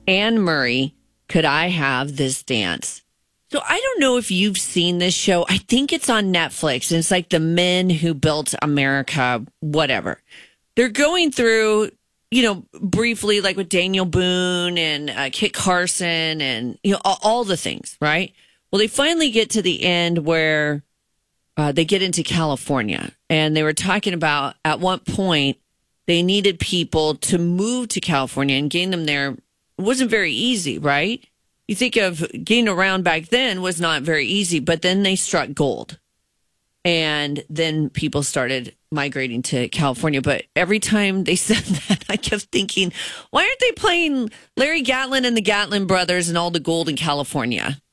Anne Murray, Could I Have This Dance? So I don't know if you've seen this show. I think it's on Netflix. And it's like the men who built America, whatever. They're going through, briefly, like with Daniel Boone and Kit Carson and, all the things, right? Well, they finally get to the end where they get into California. And they were talking about at one point they needed people to move to California and gain them there. It wasn't very easy, right? You think of getting around back then was not very easy, but then they struck gold. And then people started migrating to California. But every time they said that, I kept thinking, why aren't they playing Larry Gatlin and the Gatlin brothers and all the gold in California?